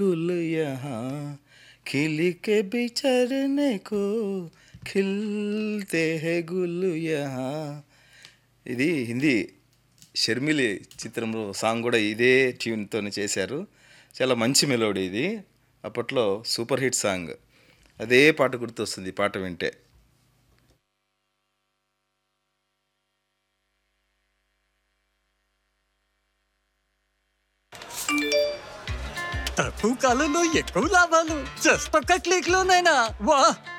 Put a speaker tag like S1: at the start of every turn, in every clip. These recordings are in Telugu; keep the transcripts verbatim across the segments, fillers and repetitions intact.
S1: गुल यहाँ खिल के बिछड़ने को खिलते हैं గుల్ यहाँ. ఇది హిందీ షర్మిలి చిత్రంలో సాంగ్ కూడా ఇదే ట్యూన్తోనే చేశారు. చాలా మంచి మెలోడీ ఇది. అప్పట్లో సూపర్ హిట్ సాంగ్. అదే పాట గుర్తొస్తుంది ఈ పాట వింటే.
S2: తక్కువ కాలంలో ఎక్కువ లాభాలు జస్ట్ ఒక్క క్లిక్ లోనైనా వా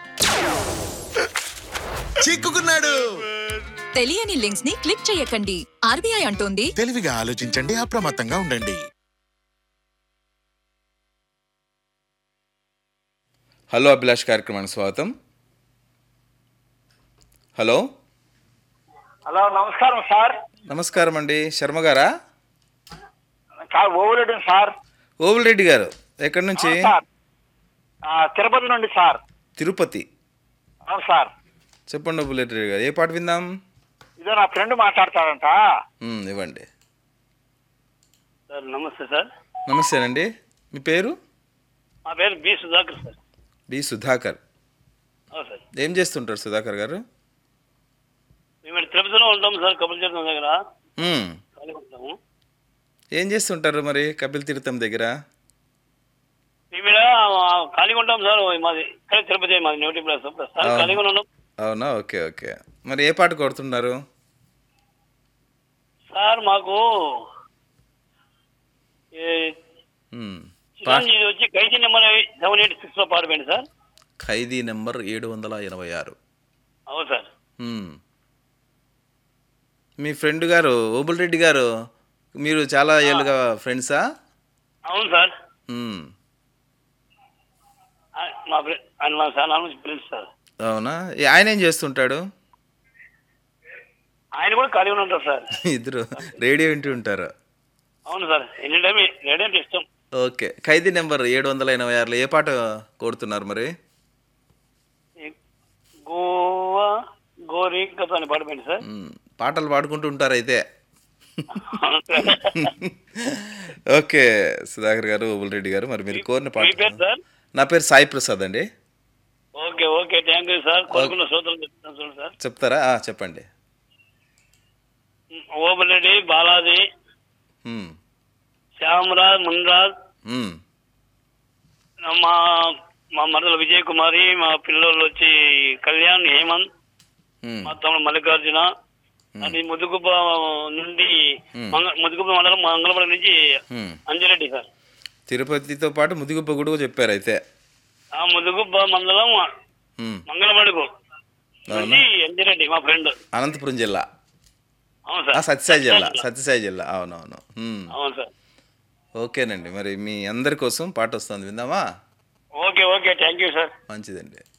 S3: చిక్కుకున్నాడు.
S4: తెలియని లింక్స్ ని క్లిక్ చేయకండి. ఆర్బీఐ అంటోంది
S3: తెలివిగా ఆలోచించండి, అప్రమత్తంగా ఉండండి.
S1: హలో అభిలాష్ కార్యక్రమానికి స్వాగతం. హలో
S5: హలో నమస్కారం సార్.
S1: నమస్కారం అండి. శర్మ గారా?
S5: Sir ఓవులెడ్డి sir.
S1: ఓవుల్ రెడ్డి గారు ఎక్కడి నుంచి?
S5: సార్ తిరుపతి నుండి సార్.
S1: తిరుపతి.
S5: అవును సార్.
S1: చెప్పండి ఓవుల్ రెడ్డి గారు, ఏ పాట విందాం?
S5: ఇదో నా ఫ్రెండ్ మాట్లాడతాడంట.
S1: మ్, ఇవ్వండి.
S5: సార్ నమస్తే సార్.
S1: నమస్తేనండి. మీ పేరు?
S5: మా పేరు B Sudhakar sir.
S1: B Sudhakar.
S5: అవును సార్.
S1: ఏం చేస్తుంటారు సుధాకర్ గారు?
S5: మేము ఇక్కడ తిరుపతిలో ఉంటాము సార్, కపిల తీర్థం దగ్గర
S1: మ్,
S5: ఖాళీ ఉంటాము.
S1: ఏం చేస్తుంటారు మరి కపిల్ తీర్థం దగ్గర?
S5: మేము ఇక్కడ ఖాళీగా ఉంటాం సార్. మాది ఇక్కడ తిరుపతి, మాది న్యూటీ ప్లేస్. ప్రస్తుతానికి ఖాళీగా ఉన్నాం
S1: అవునా? Okay okay. మరి ఏ పాట కొడుతున్నారు
S5: సార్. మాకు
S1: మ్,
S5: చిరంజీవి వచ్చి ఖైదీ నెంబర్ సెవెన్ ఎయిట్ సిక్స్ లో పాట పోయింది సార్.
S1: ఖైదీ నెంబర్ ఏడు వందల ఎనభై ఆరు.
S5: అవును సార్.
S1: మ్. మీ ఫ్రెండ్ గారు ఓబుల్ రెడ్డి గారు మీరు చాలా ఏళ్ళుగా ఫ్రెండ్సా?
S5: అవును సార్.
S1: మ్.
S5: ఆ- మా ఫ్రెండ్ ఆయన మా సార్ నాన్న ఫ్రెండ్స్ సార్.
S1: అవునా? ఏ- ఆయన ఏం చేస్తుంటాడు?
S5: ఆయన కూడా ఖాళీగా ఉంటారు సార్.
S1: ఇద్దరు రేడియో వింటూ ఉంటారు.
S5: అవును సార్. ఎనీ టైం రేడియో అంటే ఇష్టం.
S1: ఓకే. ఖైదీ నెంబర్ ఏడు వందల ఎనభై ఆరులో ఏ పాట కోరుతున్నారు మరి?
S5: ఈ గోవా గోరింకతో అని పాట పోయింది సార్.
S1: మ్, పాటలు పాడుకుంటూ ఉంటారు అయితే.
S5: అవును సార్.
S1: ఓకే సుధాకర్ గారు, ఓబుల్ రెడ్డి గారు, మరి మీరు కోరిన
S5: మీ పేరు
S1: పాట.
S5: సార్?
S1: నా పేరు సాయి ప్రసాద్ అండి.
S5: Okay okay thank you sir. కోరుకున్న శ్రోతలు చెప్తున్నాను చూడండి సార్.
S1: చెప్తారా? ఆ, చెప్పండి.
S5: ఓబులరెడ్డి, బాలాజీ,
S1: మ్,
S5: శ్యామరాజ్, మున్రాజ్,
S1: మ్,
S5: మా మా మరదలు విజయ్ కుమారి, మా పిల్లలు వచ్చి కళ్యాణ్, హేమంత్,
S1: మ్,
S5: మా తమ్ముడు మల్లికార్జున, అది ముదుగుబ్బ నుండి
S1: మ్.
S5: మంగ ముదుగుబ్బ మండలం మంగళపల్లి నుంచి
S1: మ్.
S5: అంజిరెడ్డి సార్.
S1: తిరుపతితో పాటు ముదిగుప్ప కూడా చెప్పారు అయితే.
S5: ఆ ముదుగుబ్బ మండలం
S1: మ్,
S5: మంగళపడుగు
S1: అవునా?
S5: నుంచి అంజిరెడ్డి మా ఫ్రెండ్.
S1: అనంతపురం జిల్లా.
S5: అవును
S1: ఆ,
S5: సార్.
S1: సత్యసాయి జిల్లా. సత్యసాయి జిల్లా. అవునవును. మ్.
S5: అవును సార్.
S1: ఓకేనండి. మరి మీ అందరి కోసం పాట వస్తుంది, విందామా?
S5: Okay okay thank you sir.
S1: మంచిదండి.